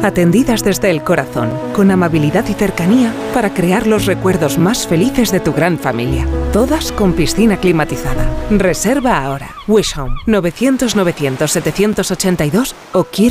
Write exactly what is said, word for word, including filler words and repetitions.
Atendidas desde el corazón, con amabilidad y cercanía para crear los recuerdos más felices de tu gran familia. Todas con piscina climatizada. Reserva ahora. Wish Home, novecientos novecientos setecientos ochenta y dos o quiero